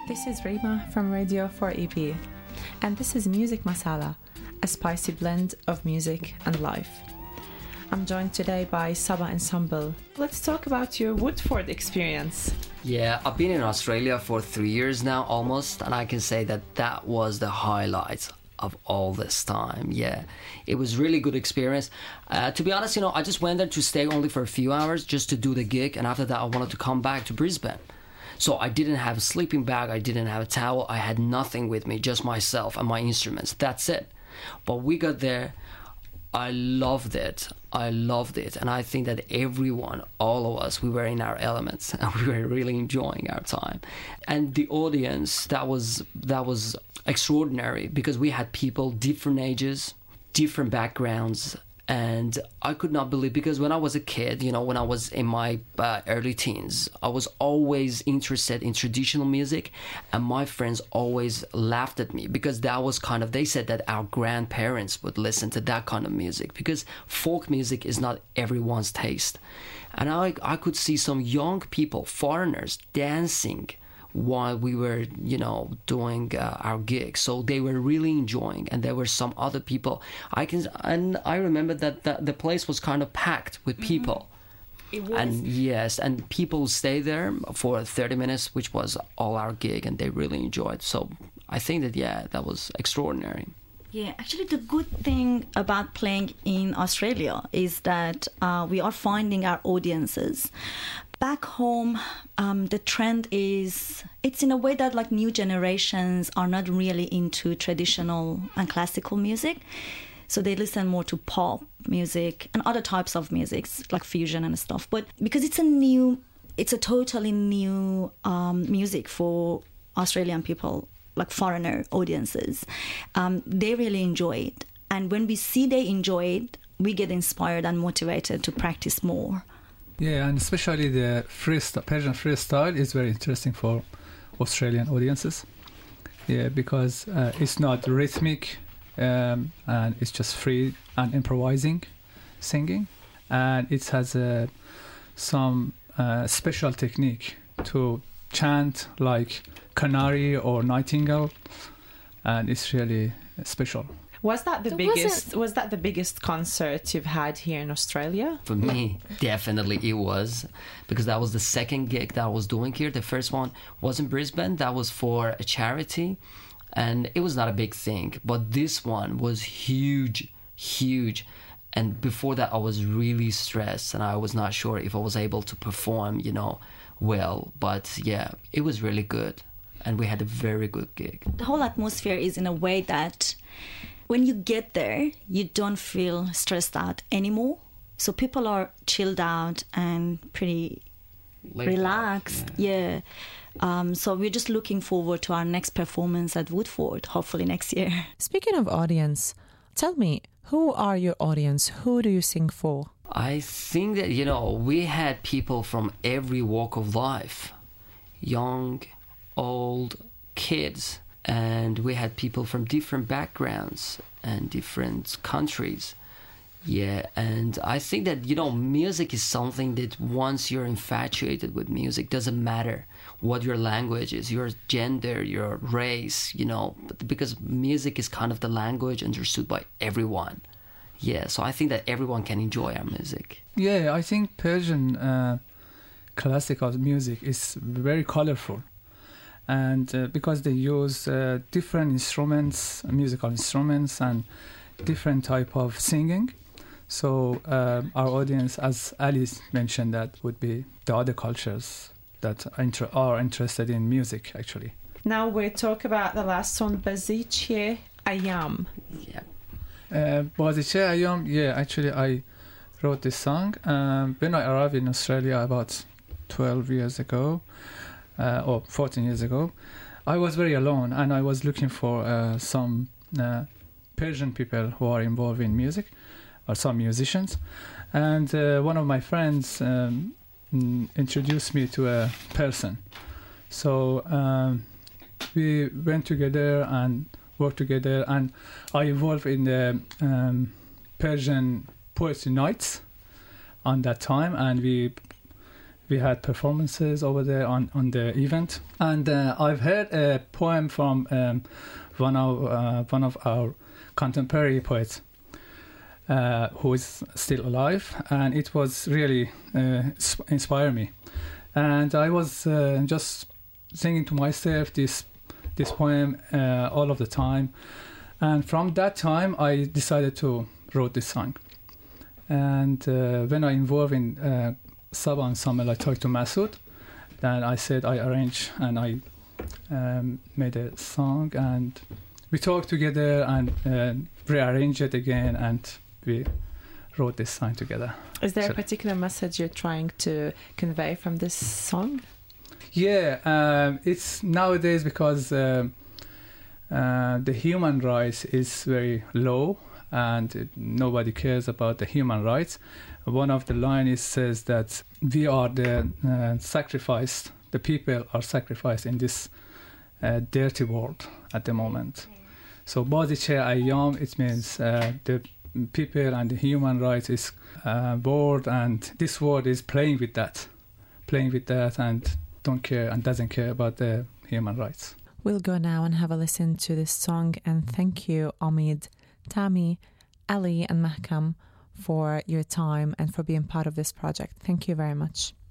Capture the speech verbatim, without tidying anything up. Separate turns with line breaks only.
This is Rima from Radio four E B, and this is Music Masala, a spicy blend of music and life. I'm joined today by Saba Ensemble. Let's talk about your Woodford experience.
Yeah, I've been in Australia for three years now almost, and I can say that that was the highlight of all this time. Yeah, it was really good experience. Uh, to be honest, you know, I just went there to stay only for a few hours just to do the gig, and after that I wanted to come back to Brisbane. So I didn't have a sleeping bag, I didn't have a towel, I had nothing with me, just myself and my instruments. That's it. But we got there. I loved it. I loved it. And I think that everyone, all of us, we were in our elements and we were really enjoying our time. And the audience, that was that was extraordinary because we had people different ages, different backgrounds. And I could not believe, because when I was a kid, you know, when I was in my uh, early teens, I was always interested in traditional music, and my friends always laughed at me because that was kind of, they said that our grandparents would listen to that kind of music because folk music is not everyone's taste. And I, I could see some young people, foreigners, dancing while we were, you know, doing uh, our gig. So they were really enjoying, and there were some other people. I can, and I remember that the, the place was kind of packed with people.
Mm-hmm. It was.
And yes, and people stay there for thirty minutes, which was all our gig, and they really enjoyed. So I think that, yeah, that was extraordinary.
Yeah, actually the good thing about playing in Australia is that uh, we are finding our audiences. Back home, um, the trend is, it's in a way that like new generations are not really into traditional and classical music. So they listen more to pop music and other types of music, like fusion and stuff. But because it's a new, it's a totally new um, music for Australian people, like foreigner audiences, um, they really enjoy it. And when we see they enjoy it, we get inspired and motivated to practice more.
Yeah, and especially the freestyle, Persian freestyle is very interesting for Australian audiences. Yeah, because uh, it's not rhythmic, um, and it's just free and improvising, singing, and it has uh, some uh, special technique to chant like canary or nightingale, and it's really special.
Was that the
So
biggest?
was it-
Was that the biggest concert you've had here in Australia?
For me, definitely it was, because that was the second gig that I was doing here. The first one was in Brisbane. That was for a charity, and it was not a big thing. But this one was huge, huge. And before that, I was really stressed, and I was not sure if I was able to perform, you know, well. But yeah, it was really good, and we had a very good gig.
The whole atmosphere is in a way that when you get there, you don't feel stressed out anymore. So people are chilled out and pretty
Laid
relaxed.
back,
Yeah. Um, so we're just looking forward to our next performance at Woodford, hopefully next year.
Speaking of audience, tell me, who are your audience? Who do you sing for?
I think that, you know, we had people from every walk of life, young, old, kids, and we had people from different backgrounds and different countries. Yeah, and I think that, you know, music is something that once you're infatuated with music, doesn't matter what your language is, your gender, your race, you know, because music is kind of the language understood by everyone. Yeah, so I think that everyone can enjoy our music.
Yeah, I think Persian uh, classical music is very colorful. And uh, because they use uh, different instruments, musical instruments, and different type of singing. So uh, our audience, as Alice mentioned, that would be the other cultures that are, inter- are interested in music, actually.
Now we talk about the last one, Baziche Ayam.
Yeah.
Uh, Baziche Ayam, yeah, actually I wrote this song um, when I arrived in Australia about twelve years ago. Uh, or fourteen years ago, I was very alone, and I was looking for uh, some uh, Persian people who are involved in music, or some musicians. And uh, one of my friends um, introduced me to a person. So um, we went together and worked together, and I involved in the um, Persian poetry nights on that time, and we we had performances over there on, on the event. And uh, I've heard a poem from um, one of uh, one of our contemporary poets uh, who is still alive, and it was really uh, inspired me. And I was uh, just singing to myself this this poem uh, all of the time. And from that time, I decided to write this song. And uh, when I involved in uh, Saba Ensemble, I talked to Masood. Then I said I arrange and I um, made a song, and we talked together and uh, rearranged it again, and we wrote this song together.
Is there
So-
a particular message you're trying to convey from this song?
Yeah, um, it's nowadays because um uh, the human rights is very low, and it, nobody cares about the human rights. One of the lines says that we are the uh, sacrificed, the people are sacrificed in this uh, dirty world at the moment. So Baziche Ayyam, it means uh, the people and the human rights is uh, world, and this world is playing with that, playing with that, and don't care and doesn't care about the human rights.
We'll go now and have a listen to this song, and thank you, Omid, Tami, Ali and Mahkam for your time and for being part of this project. Thank you very much.